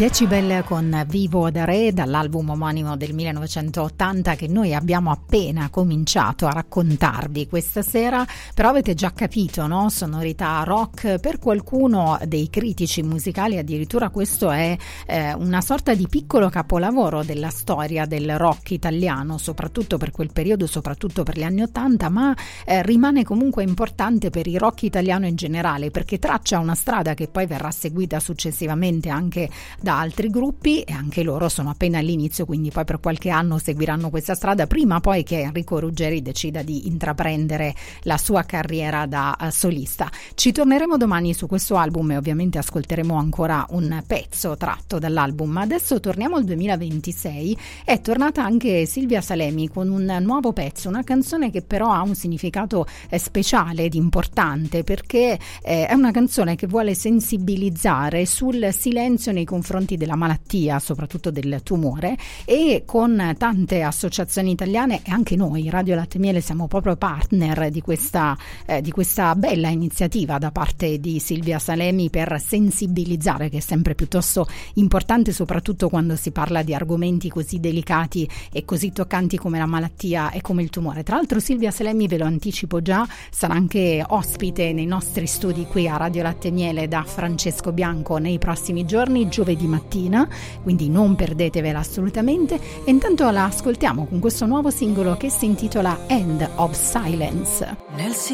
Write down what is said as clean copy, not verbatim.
Decibel con Vivo da Re dall'album omonimo del 1980 che noi abbiamo appena cominciato a raccontarvi questa sera, però avete già capito, no? Sonorità rock, per qualcuno dei critici musicali addirittura questo è una sorta di piccolo capolavoro della storia del rock italiano, soprattutto per quel periodo, soprattutto per gli anni 80, ma rimane comunque importante per il rock italiano in generale, perché traccia una strada che poi verrà seguita successivamente anche da altri gruppi, e anche loro sono appena all'inizio, quindi poi per qualche anno seguiranno questa strada prima poi che Enrico Ruggeri decida di intraprendere la sua carriera da solista. Ci torneremo domani su questo album e ovviamente ascolteremo ancora un pezzo tratto dall'album, ma adesso torniamo al 2026. È tornata anche Silvia Salemi con un nuovo pezzo, una canzone che però ha un significato speciale ed importante, perché è una canzone che vuole sensibilizzare sul silenzio nei confronti della malattia, soprattutto del tumore, e con tante associazioni italiane e anche noi Radio Latte e Miele siamo proprio partner di questa bella iniziativa da parte di Silvia Salemi per sensibilizzare, che è sempre piuttosto importante, soprattutto quando si parla di argomenti così delicati e così toccanti come la malattia e come il tumore. Tra l'altro Silvia Salemi, ve lo anticipo già, sarà anche ospite nei nostri studi qui a Radio Latte e Miele da Francesco Bianco nei prossimi giorni, giovedì mattina, quindi non perdetevela assolutamente. E intanto la ascoltiamo con questo nuovo singolo che si intitola End of Silence.